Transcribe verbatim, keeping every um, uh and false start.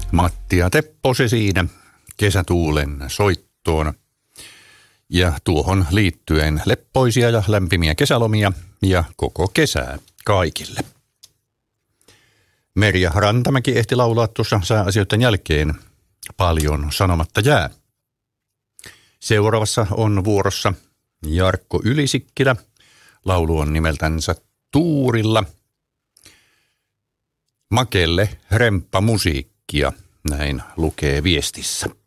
Matti ja Teppo se siinä kesätuulen soittoon. Ja tuohon liittyen leppoisia ja lämpimiä kesälomia ja koko kesää kaikille. Merja Rantamäki ehti laulaa tuossa sääasioiden jälkeen. Paljon sanomatta jää. Seuraavassa on vuorossa Jarkko Ylisikkilä. Laulu on nimeltänsä Tuurilla. Makelle remppamusiikkia, näin lukee viestissä.